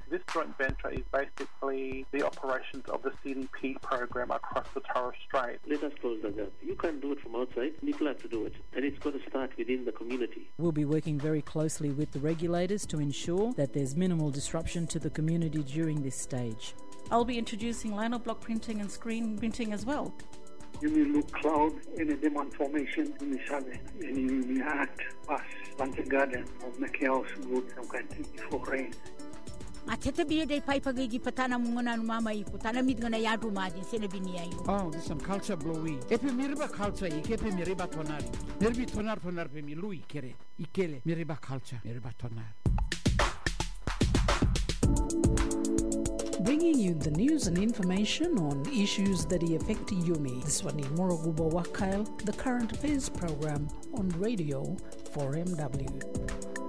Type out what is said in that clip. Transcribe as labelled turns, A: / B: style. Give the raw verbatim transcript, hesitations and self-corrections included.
A: This joint venture is basically the operations of the C D P program across the Torres Strait.
B: Let us close the gap. You can't do it from outside. People have to do it. And it's got to start within the community.
C: We'll be working very closely with the regulators to ensure that there's minimal disruption to the community during this stage.
D: I'll be introducing lino block printing and screen printing as well.
E: You will look cloud in a demand formation in the sun, and you will act past plant a garden or make a house good some kind before rain.
F: Atete biye dai pai pagigi patana mungona mama iku tana midgana yadu madi sene binia yu.
G: Oh, this some culture blowy. Epe miriba culture ikepe miriba tonari. Nerbi tonar tonar pe mi lui kere. Ikele miriba culture miriba tonar.
H: Bringing you the news and information on issues that affect Yumi. This one is Morogubo Wakail, the current affairs program on radio four M W.